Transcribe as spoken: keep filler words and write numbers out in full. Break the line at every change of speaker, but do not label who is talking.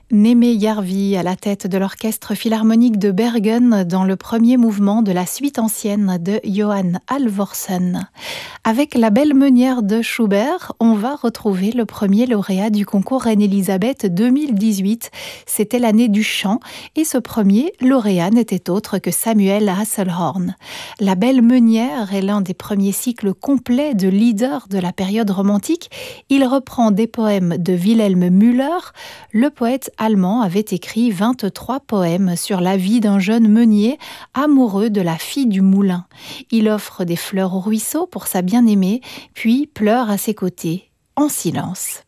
Némé Järvi à la tête de l'Orchestre philharmonique de Bergen dans le premier mouvement de la suite ancienne de Johan Halvorsen. Avec La Belle Meunière de Schubert, on va retrouver le premier lauréat du concours Reine-Élisabeth deux mille dix-huit. C'était l'année du chant et ce premier lauréat n'était autre que Samuel Hasselhorn. La Belle Meunière est l'un des premiers cycles complets de leaders de la période romantique. Il reprend des poèmes de Wilhelm Müller. Le poète allemand avait écrit vingt-trois poèmes sur la vie d'un jeune meunier amoureux de la fille du moulin. Il offre des fleurs au ruisseau pour sa bien-aimée, puis pleure à ses côtés, en silence.